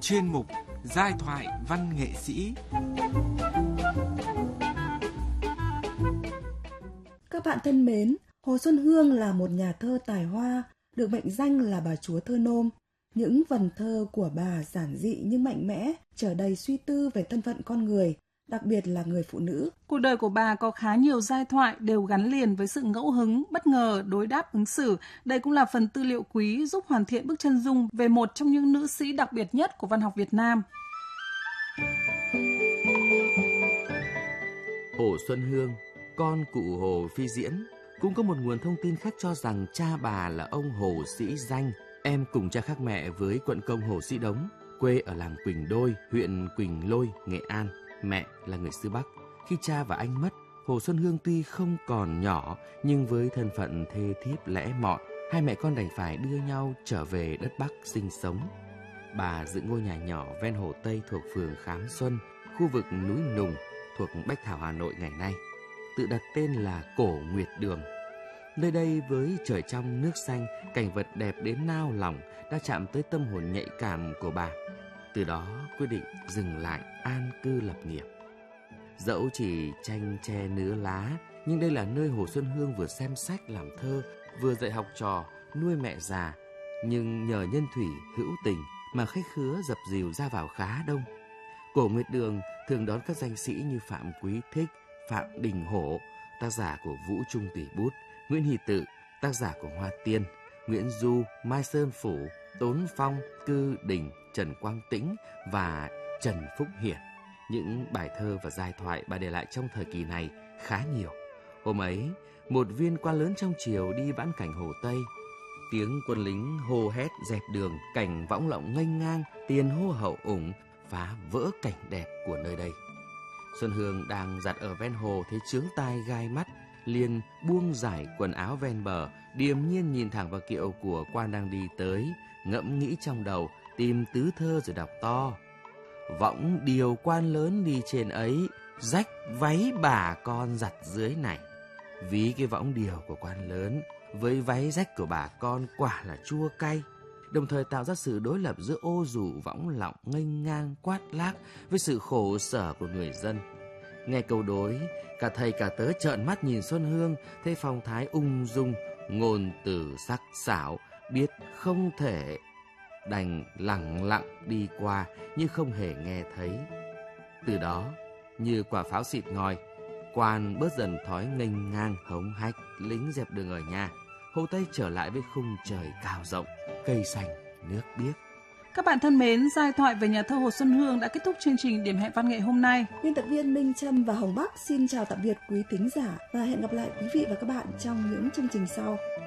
chuyên mục Giai thoại văn nghệ sĩ. Các bạn thân mến, Hồ Xuân Hương là một nhà thơ tài hoa, được mệnh danh là bà chúa thơ nôm. Những vần thơ của bà giản dị nhưng mạnh mẽ, chở đầy suy tư về thân phận con người, đặc biệt là người phụ nữ. Cuộc đời của bà có khá nhiều giai thoại đều gắn liền với sự ngẫu hứng, bất ngờ, đối đáp ứng xử. Đây cũng là phần tư liệu quý giúp hoàn thiện bức chân dung về một trong những nữ sĩ đặc biệt nhất của văn học Việt Nam. Hồ Xuân Hương, con cụ Hồ Phi Diễn, cũng có một nguồn thông tin khác cho rằng cha bà là ông Hồ Sĩ Danh, em cùng cha khác mẹ với quận công Hồ Sĩ Đống, quê ở làng Quỳnh Đôi, huyện Quỳnh Lôi, Nghệ An. Mẹ là người xứ Bắc. Khi cha và anh mất, Hồ Xuân Hương tuy không còn nhỏ, nhưng với thân phận thê thiếp lẽ mọn, hai mẹ con đành phải đưa nhau trở về đất Bắc sinh sống. Bà dựng ngôi nhà nhỏ ven Hồ Tây thuộc phường Khám Xuân, khu vực núi Nùng, thuộc Bách Thảo, Hà Nội ngày nay, tự đặt tên là Cổ Nguyệt Đường. Nơi đây với trời trong nước xanh, cảnh vật đẹp đến nao lòng đã chạm tới tâm hồn nhạy cảm của bà. Từ đó quyết định dừng lại an cư lập nghiệp. Dẫu chỉ tranh tre nứa lá, nhưng đây là nơi Hồ Xuân Hương vừa xem sách làm thơ, vừa dạy học trò, nuôi mẹ già. Nhưng nhờ nhân thủy hữu tình mà khách khứa dập dìu ra vào khá đông. Cổ Nguyệt Đường thường đón các danh sĩ như Phạm Quý Thích, Phạm Đình Hổ, tác giả của Vũ Trung Tùy Bút, Nguyễn Hy Tự, tác giả của Hoa Tiên, Nguyễn Du, Mai Sơn Phủ, Tốn Phong, Cư Đình, Trần Quang Tĩnh và Trần Phúc Hiển. Những bài thơ và giai thoại bà để lại trong thời kỳ này khá nhiều. Hôm ấy, một viên quan lớn trong triều đi vãn cảnh Hồ Tây. Tiếng quân lính hô hét dẹp đường, cảnh võng lộng nghênh ngang, tiền hô hậu ủng, phá vỡ cảnh đẹp của nơi đây. Xuân Hương đang giặt ở ven hồ thấy chướng tai gai mắt, liền buông giải quần áo ven bờ, điềm nhiên nhìn thẳng vào kiệu của quan đang đi tới, ngẫm nghĩ trong đầu, tìm tứ thơ rồi đọc to. Võng điều quan lớn đi trên ấy, rách váy bà con giặt dưới này. Ví cái võng điều của quan lớn với váy rách của bà con quả là chua cay, đồng thời tạo ra sự đối lập giữa ô dù võng lọng nghênh ngang quát lác với sự khổ sở của người dân. Nghe câu đối, cả thầy cả tớ trợn mắt nhìn Xuân Hương, thấy phong thái ung dung, ngôn từ sắc sảo, biết không thể, đành lẳng lặng đi qua như không hề nghe thấy. Từ đó, như quả pháo xịt ngòi, quan bớt dần thói nghênh ngang hống hách, lính dẹp đường ở nhà. Hồ Tây trở lại với khung trời cao rộng, cây xanh, nước biếc. Các bạn thân mến, giai thoại về nhà thơ Hồ Xuân Hương đã kết thúc chương trình Điểm hẹn văn nghệ hôm nay. Biên tập viên Minh Trâm và Hồng Bắc xin chào tạm biệt quý thính giả và hẹn gặp lại quý vị và các bạn trong những chương trình sau.